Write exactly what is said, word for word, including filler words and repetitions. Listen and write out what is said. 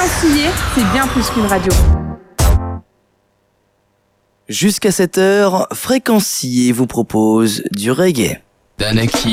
Fréquencilier, c'est bien plus qu'une radio. Jusqu'à cette heure, Fréquencilier vous propose du reggae. Danaki.